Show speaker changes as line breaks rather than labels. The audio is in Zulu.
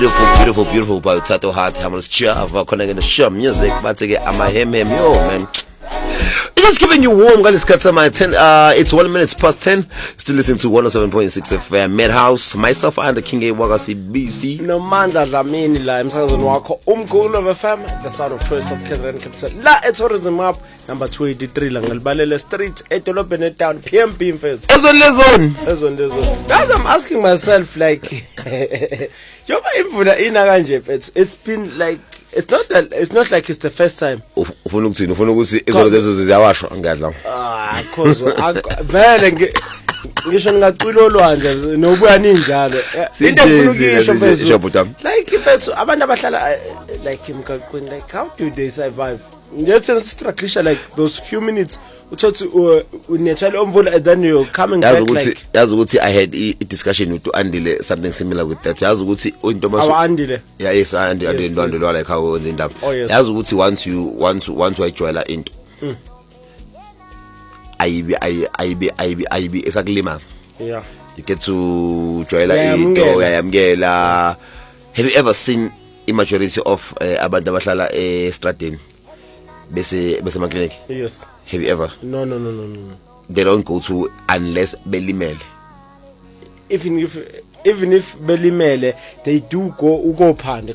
Beautiful by Tato Heart Hammers Chava connecting the show music but to get my hem yo man. Just keeping you warm, guys. It's 1 minute past 10. Still listening to 107.6 FM Madhouse. Myself and the King A Wagasi BC.
No man that Lamini la emsakazweni wakho umkhulu of FM, the sound of choice of KZN Capital. La tourism map number 23 la ngalibalele street edolobheni town PMP mfethu. Ezone. Guys, I'm asking myself like yoba imvula ina kanje mfethu. It's been like it's not like it's the first time.
Ufuna ukuthi izolo lezo ziyawashwa ngadla.
Cause vele ngisho ngacwila olwandle nobuya ninjalo. Into efuna ukuyisho like mfethu abantu abahlala like emgaqweni like how do they survive? Ngiyathi struggle like those few minutes uthothi unetshale omvula and then you're coming back like
yazi ukuthi I had a discussion with Andile something similar with that. Yazi ukuthi into
Andile.
Yeah, yes, Andile ndondolo like how wenza indaba. Yazi ukuthi once wayijoyela into ayibi esakulimaza.
Yeah.
You get to joyela into uyayamkela. Have you ever seen a majority of abantu abahlala estradini bese clinic?
Yes.
Have you ever?
No.
They don't go to unless belimele.
Even if belimele, they do go phande.